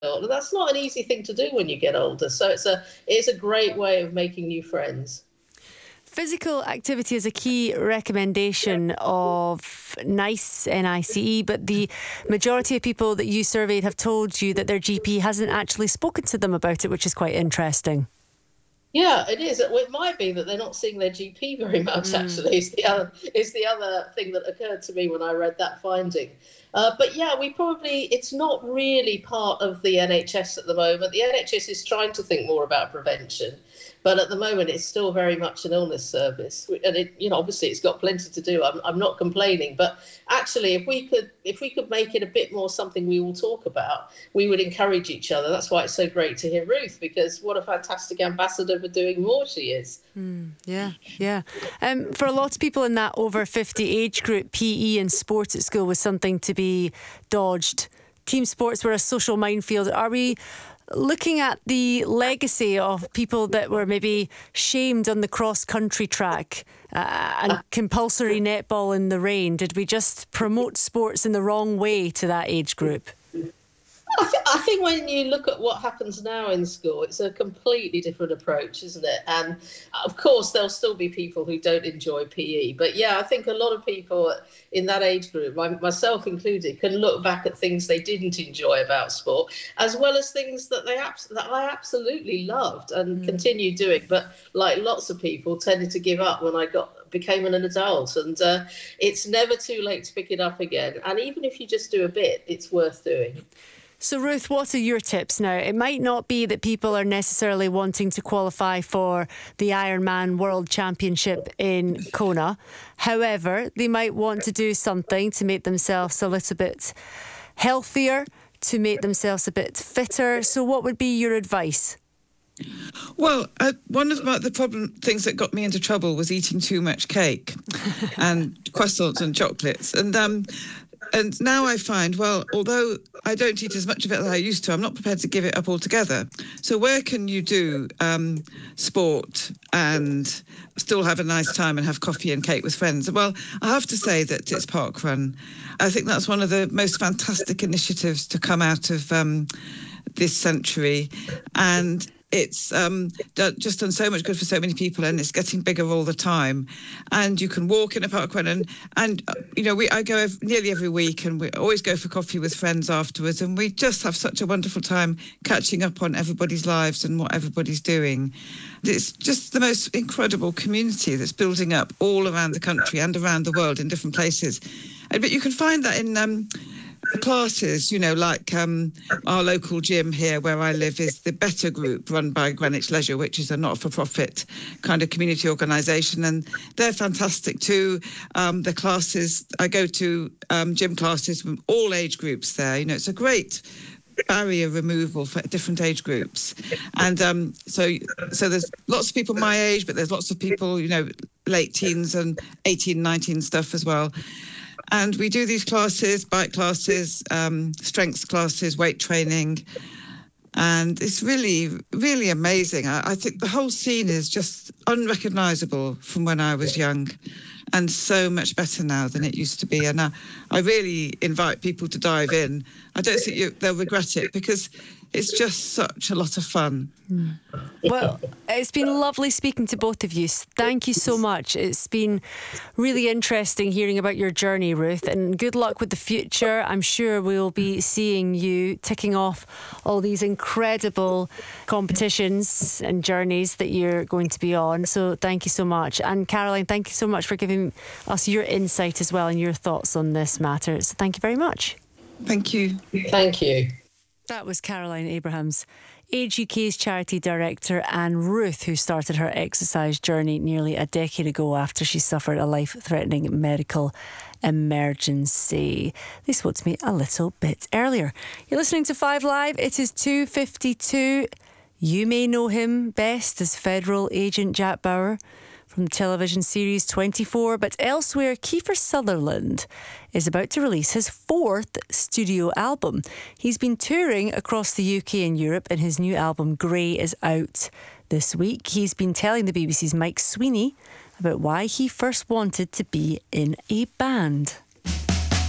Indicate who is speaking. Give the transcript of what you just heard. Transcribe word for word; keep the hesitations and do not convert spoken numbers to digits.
Speaker 1: And that's not an easy thing to do when you get older. So it's a it's a great way of making new friends.
Speaker 2: Physical activity is a key recommendation of NICE, N I C E, but the majority of people that you surveyed have told you that their G P hasn't actually spoken to them about it, which is quite interesting.
Speaker 1: Yeah, it is. It might be that they're not seeing their G P very much, mm. actually, is the, other, is the other thing that occurred to me when I read that finding. Uh, but yeah, we probably, it's not really part of the N H S at the moment. The N H S is trying to think more about prevention, but at the moment it's still very much an illness service. And it, you know, obviously it's got plenty to do. I'm, I'm not complaining, but actually if we could, if we could make it a bit more something we all talk about, we would encourage each other. That's why it's so great to hear Ruth, because what a fantastic ambassador for doing more she is.
Speaker 2: Mm, yeah, yeah. Um, for a lot of people in that over fifty age group, P E and sports at school was something to be dodged. Team sports were a social minefield. Are we looking at the legacy of people that were maybe shamed on the cross-country track uh, and compulsory netball in the rain? Did we just promote sports in the wrong way to that age group?
Speaker 1: I, th- I think when you look at what happens now in school, it's a completely different approach, isn't it? And of course, there'll still be people who don't enjoy P E. But yeah, I think a lot of people in that age group, myself included, can look back at things they didn't enjoy about sport, as well as things that they abs- that I absolutely loved and mm. continue doing. But like lots of people, tended to give up when I got became an adult, and uh, it's never too late to pick it up again. And even if you just do a bit, it's worth doing.
Speaker 2: So Ruth, what are your tips now? It might not be that people are necessarily wanting to qualify for the Ironman World Championship in Kona. However, they might want to do something to make themselves a little bit healthier, to make themselves a bit fitter. So what would be your advice?
Speaker 3: Well, uh, one of my, the problem things that got me into trouble was eating too much cake and croissants and chocolates. And um, and now I find, well, although I don't eat as much of it as I used to, I'm not prepared to give it up altogether. So where can you do um, sport and still have a nice time and have coffee and cake with friends? Well, I have to say that it's Parkrun. I think that's one of the most fantastic initiatives to come out of um, this century. And it's um, just done so much good for so many people, and it's getting bigger all the time. And you can walk in a parkrun, and and uh, you know, we I go ev- nearly every week, and we always go for coffee with friends afterwards, and we just have such a wonderful time catching up on everybody's lives and what everybody's doing. It's just the most incredible community that's building up all around the country and around the world in different places. And, but you can find that in Um, classes, you know, like um, our local gym here where I live is the Better Group, run by Greenwich Leisure, which is a not-for-profit kind of community organisation, and they're fantastic too. Um, the classes, I go to um, gym classes from all age groups there. You know, it's a great barrier removal for different age groups. And um, so so there's lots of people my age, but there's lots of people, you know, late teens and eighteen, nineteen stuff as well. And we do these classes, bike classes, um, strengths classes, weight training. And it's really, really amazing. I, I think the whole scene is just unrecognisable from when I was young, and so much better now than it used to be. And I, I really invite people to dive in. I don't think you, they'll regret it, because it's just such a lot of fun.
Speaker 2: Mm. Well, it's been lovely speaking to both of you. Thank you so much. It's been really interesting hearing about your journey, Ruth, and good luck with the future. I'm sure we'll be seeing you ticking off all these incredible competitions and journeys that you're going to be on. So thank you so much. And Caroline, thank you so much for giving us your insight as well and your thoughts on this matter. So thank you very much.
Speaker 3: Thank you.
Speaker 1: Thank you.
Speaker 2: That was Caroline Abrahams, Age U K's charity director, and Ruth, who started her exercise journey nearly a decade ago after she suffered a life-threatening medical emergency. They spoke to me a little bit earlier. You're listening to Five Live. It is two fifty-two. You may know him best as Federal Agent Jack Bauer from the television series twenty-four, but elsewhere, Kiefer Sutherland is about to release his fourth studio album. He's been touring across the U K and Europe, and his new album, Grey, is out this week. He's been telling the B B C's Mike Sweeney about why he first wanted to be in a band.